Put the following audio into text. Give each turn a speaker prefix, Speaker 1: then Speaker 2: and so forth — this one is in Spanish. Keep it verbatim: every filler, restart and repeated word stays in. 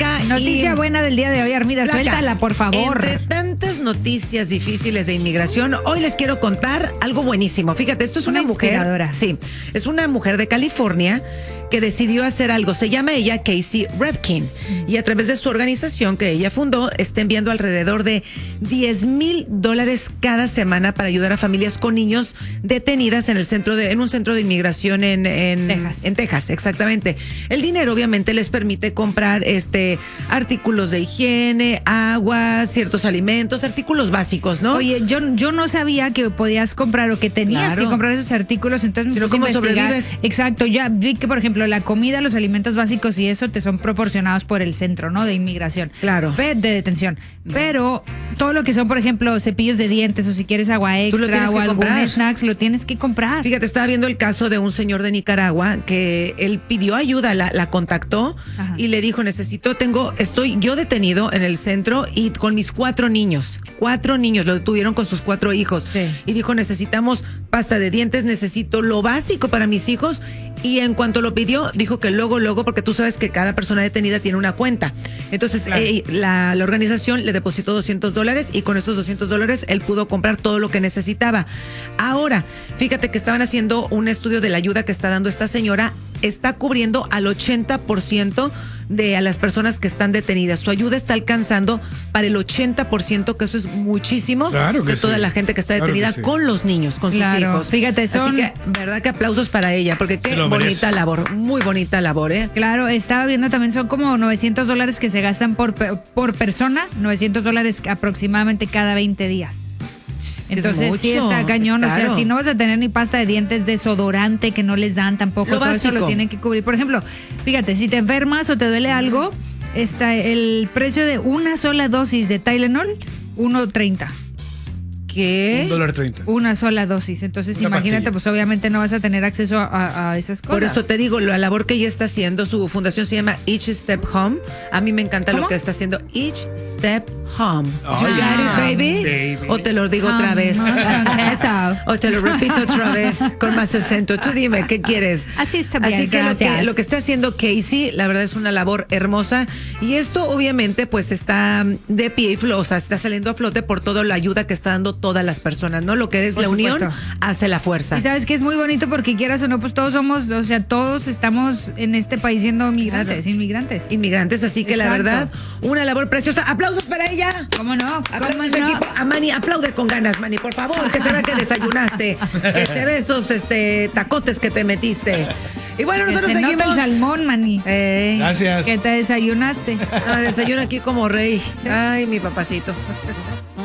Speaker 1: Rebeca.
Speaker 2: Noticia
Speaker 1: y...
Speaker 2: buena del día de hoy, Armida,
Speaker 1: Placa,
Speaker 2: suéltala, por favor.
Speaker 1: Entre tantas noticias difíciles de inmigración, hoy les quiero contar algo buenísimo. Fíjate, esto es una,
Speaker 2: Una
Speaker 1: mujer.
Speaker 2: inspiradora.
Speaker 1: Sí, es una mujer de California que decidió hacer algo. Se llama ella Casey Redkin. Mm. Y a través de su organización que ella fundó, está enviando alrededor de diez mil dólares cada semana para ayudar a familias con niños detenidas en el centro de, en un centro de inmigración en, en
Speaker 2: Texas.
Speaker 1: En Texas, exactamente. El dinero obviamente les permite comprar este artículos de higiene, agua, ciertos alimentos, artículos básicos, ¿no?
Speaker 2: Oye, yo, yo no sabía que podías comprar o que tenías
Speaker 1: Claro.
Speaker 2: que comprar esos artículos, entonces me
Speaker 1: Pero
Speaker 2: puse a
Speaker 1: ¿cómo
Speaker 2: investigar.
Speaker 1: sobrevives?
Speaker 2: Exacto, ya vi que, por ejemplo, la comida, los alimentos básicos y eso te son proporcionados por el centro, ¿no? De inmigración.
Speaker 1: Claro.
Speaker 2: Pe- de detención. No. Pero todo lo que son, por ejemplo, cepillos de dientes o si quieres agua extra o algún
Speaker 1: comprar.
Speaker 2: snacks, lo tienes que comprar.
Speaker 1: Fíjate, estaba viendo el caso de un señor de Nicaragua que él pidió ayuda, la, la contactó. Ajá. Y le dijo, necesito, tengo, estoy yo detenido en el centro y con mis cuatro niños, cuatro niños, lo detuvieron con sus cuatro hijos.
Speaker 2: Sí.
Speaker 1: Y dijo, necesitamos pasta de dientes, necesito lo básico para mis hijos. Y en cuanto lo pidió, dijo que luego, luego, porque tú sabes que cada persona detenida tiene una cuenta. Entonces, claro. eh, la, la organización le depositó doscientos dólares y con esos doscientos dólares él pudo comprar todo lo que necesitaba. Ahora, fíjate que estaban haciendo un estudio de la ayuda que está dando esta señora. Está cubriendo al ochenta por ciento de a las personas que están detenidas. Su ayuda está alcanzando para el ochenta por ciento, que eso es muchísimo,
Speaker 3: claro que
Speaker 1: de toda
Speaker 3: sí.
Speaker 1: la gente que está detenida
Speaker 3: Claro que sí.
Speaker 1: con los niños, con
Speaker 2: claro.
Speaker 1: sus hijos.
Speaker 2: Fíjate, son...
Speaker 1: Así que, verdad que aplausos para ella, porque qué bonita
Speaker 3: merece.
Speaker 1: labor, muy bonita labor, ¿eh?
Speaker 2: Claro, estaba viendo también, son como novecientos dólares que se gastan por, por persona, novecientos dólares aproximadamente cada veinte días. Entonces
Speaker 1: mucho,
Speaker 2: sí está cañón, o sea,
Speaker 1: claro.
Speaker 2: si no vas a tener ni pasta de dientes, desodorante que no les dan tampoco,
Speaker 1: Lo
Speaker 2: todo
Speaker 1: básico.
Speaker 2: eso lo tienen que cubrir. Por ejemplo, fíjate, si te enfermas o te duele algo, está el precio de una sola dosis de Tylenol, uno treinta.
Speaker 1: ¿Qué?
Speaker 3: Un dólar treinta.
Speaker 2: Una sola dosis. Entonces,
Speaker 3: Una
Speaker 2: imagínate,
Speaker 3: pastilla.
Speaker 2: pues obviamente no vas a tener acceso a, a esas cosas.
Speaker 1: Por eso te digo, la labor que ella está haciendo, su fundación se llama Each Step Home. A mí me encanta
Speaker 2: ¿Cómo?
Speaker 1: lo que está haciendo Each Step Home.
Speaker 3: Oh,
Speaker 1: you got
Speaker 2: yeah.
Speaker 1: it, baby?
Speaker 3: Baby.
Speaker 1: O te lo digo otra vez.
Speaker 2: Hum, con queso.
Speaker 1: O te lo repito otra vez con más acento. Tú dime, ¿qué quieres?
Speaker 2: Así está bien,
Speaker 1: Así que lo, que
Speaker 2: gracias.
Speaker 1: lo que está haciendo Casey, la verdad es una labor hermosa. Y esto obviamente pues está de pie y flote, o sea, está saliendo a flote por toda la ayuda que está dando todas las personas, ¿no? Lo que es
Speaker 2: Por
Speaker 1: la unión
Speaker 2: supuesto.
Speaker 1: hace la fuerza.
Speaker 2: Y sabes que es muy bonito porque quieras o no, pues todos somos, o sea, todos estamos en este país siendo migrantes,
Speaker 1: Claro.
Speaker 2: inmigrantes.
Speaker 1: Inmigrantes, así que
Speaker 2: Exacto.
Speaker 1: la verdad, una labor preciosa. ¡Aplausos para ella!
Speaker 2: ¿Cómo no? ¿Cómo
Speaker 1: Aplausos
Speaker 2: no?
Speaker 1: equipo. A Manny, aplaude con ganas, Manny, por favor, que se vea que desayunaste, que se ve esos este, tacotes que te metiste. Y bueno,
Speaker 2: Que
Speaker 1: nosotros
Speaker 2: se nota
Speaker 1: seguimos.
Speaker 2: el salmón, Manny.
Speaker 1: Ey,
Speaker 3: Gracias.
Speaker 2: Que te desayunaste.
Speaker 1: ah, desayuno aquí como rey. Ay, mi papacito.